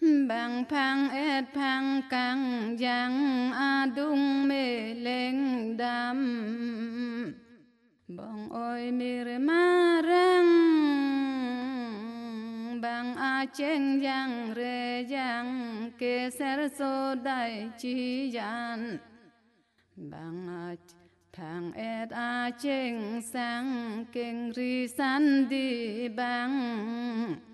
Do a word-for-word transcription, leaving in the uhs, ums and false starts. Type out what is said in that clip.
bằng phang ết phang căng yang a dung mê lênh đam bong ôi mir ma răng bằng a chênh yang re yang kê ser so đại chi yan bằng a phang ết a chênh sang kinh ri san đi bằng